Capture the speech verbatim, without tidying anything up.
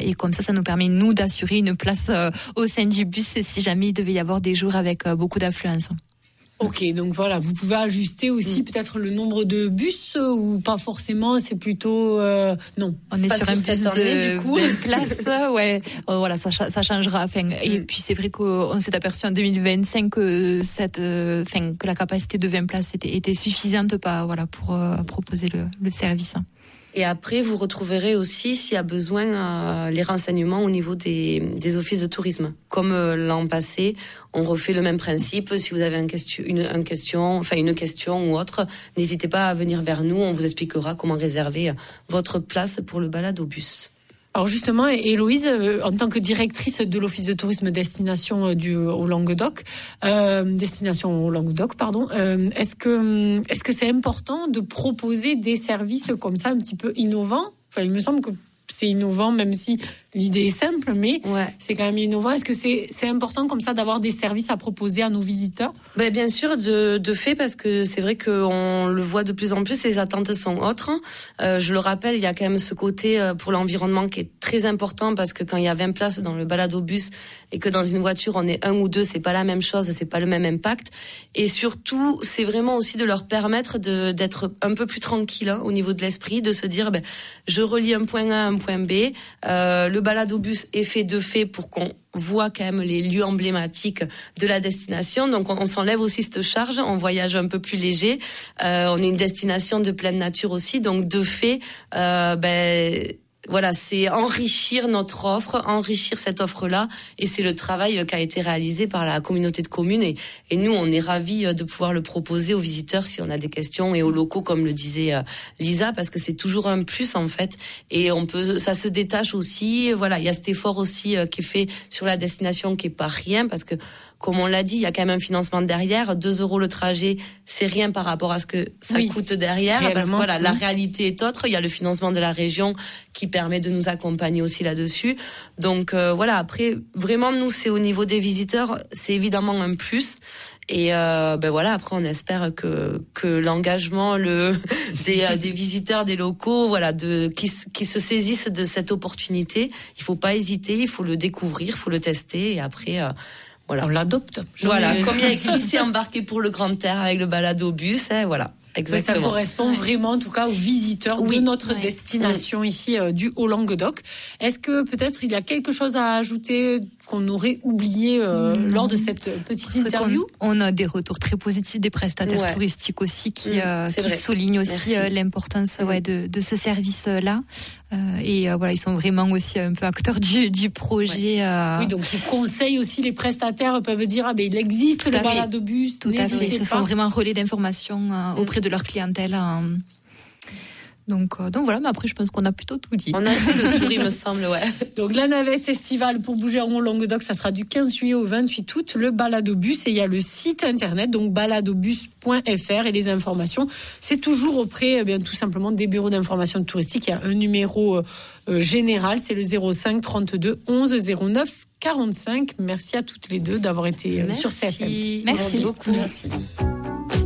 et comme ça, ça nous permet, nous, d'assurer une place euh, au sein du bus si jamais il devait y avoir des jours avec euh, beaucoup d'affluence. Ok, donc voilà, vous pouvez ajuster aussi mmh. peut-être le nombre de bus euh, ou pas forcément, c'est plutôt euh, non. On est pas sur un bus année, de du coup. place, ouais. Euh, voilà, ça, ça changera. Enfin, mmh. Et puis c'est vrai qu'on s'est aperçu en deux mille vingt-cinq que cette, euh, enfin, que la capacité de vingt places était, était suffisante, pas voilà, pour euh, proposer le, le service. Et après, vous retrouverez aussi, s'il y a besoin, euh, les renseignements au niveau des, des offices de tourisme. Comme euh, l'an passé, on refait le même principe. Si vous avez un question, une, un question, enfin une question ou autre, n'hésitez pas à venir vers nous. On vous expliquera comment réserver votre place pour le balade au bus. Alors justement, Héloïse, en tant que directrice de l'office de tourisme destination du au Languedoc, euh, destination au Languedoc, pardon, euh, est-ce que est-ce que c'est important de proposer des services comme ça un petit peu innovants ? Enfin, il me semble que c'est innovant, même si l'idée est simple, mais ouais. c'est quand même innovant. Est-ce que c'est, c'est important comme ça d'avoir des services à proposer à nos visiteurs ? Ben, bien sûr, de, de fait, parce que c'est vrai qu'on le voit de plus en plus, les attentes sont autres. Euh, je le rappelle, il y a quand même ce côté euh, pour l'environnement qui est très important, parce que quand il y a vingt places dans le balade au bus et que dans une voiture on est un ou deux, c'est pas la même chose, c'est pas le même impact. Et surtout, c'est vraiment aussi de leur permettre de, d'être un peu plus tranquille hein, au niveau de l'esprit, de se dire, ben, je relie un point A à un point B, euh, le balade au bus est fait de fait pour qu'on voit quand même les lieux emblématiques de la destination. Donc on, on s'enlève aussi cette charge, on voyage un peu plus léger. Euh, on est une destination de pleine nature aussi, donc de fait, euh, ben voilà, c'est enrichir notre offre, enrichir cette offre-là, et c'est le travail qui a été réalisé par la communauté de communes. Et, et nous, on est ravis de pouvoir le proposer aux visiteurs si on a des questions, et aux locaux, comme le disait Lisa, parce que c'est toujours un plus en fait. Et on peut, ça se détache aussi. Voilà, il y a cet effort aussi qui est fait sur la destination, qui est pas rien, parce que comme on l'a dit, il y a quand même un financement derrière. deux euros le trajet, c'est rien par rapport à ce que ça oui, coûte derrière. Réellement, parce que voilà, oui. la réalité est autre. Il y a le financement de la région qui permet de nous accompagner aussi là-dessus. Donc euh, voilà, après, vraiment, nous, c'est au niveau des visiteurs, c'est évidemment un plus. Et euh, ben voilà, après, on espère que que l'engagement le des euh, des visiteurs, des locaux, voilà, de qui qui se saisissent de cette opportunité. Il faut pas hésiter, il faut le découvrir, il faut le tester, et après. Euh, Voilà. On l'adopte. Voilà, comme il y a écrit, c'est embarqué pour le grand air avec le balade au bus, hein, voilà. Exactement. Ça correspond vraiment, en tout cas, aux visiteurs oui, de notre ouais. destination oui. ici euh, du Haut-Languedoc. Est-ce que peut-être il y a quelque chose à ajouter qu'on aurait oublié euh, mmh. lors de cette petite C'est interview ? On a des retours très positifs des prestataires ouais. touristiques aussi qui, mmh, euh, qui soulignent aussi euh, l'importance mmh. ouais, de, de ce service-là. Euh, et euh, voilà, ils sont vraiment aussi un peu acteurs du, du projet. Ouais. Euh... Oui, donc ils conseillent aussi, les prestataires peuvent dire ah ben il existe Tout le balade au bus. Tout à fait. Ils se font vraiment un relais d'information euh, mmh. auprès de leur clientèle. Euh... Donc, euh, donc voilà, mais après je pense qu'on a plutôt tout dit. On a fait le tour, il me semble, ouais. Donc la navette estivale pour bouger en Languedoc, ça sera du quinze juillet au vingt-huit août, le balade au bus, et il y a le site internet, donc baladeaubus point f r, et les informations, c'est toujours auprès, eh bien, tout simplement des bureaux d'information touristique. Il y a un numéro euh, général, c'est le zéro cinq trente-deux onze zéro neuf quarante-cinq. Merci à toutes les deux d'avoir été euh, sur C F M. Merci, Merci beaucoup. Merci.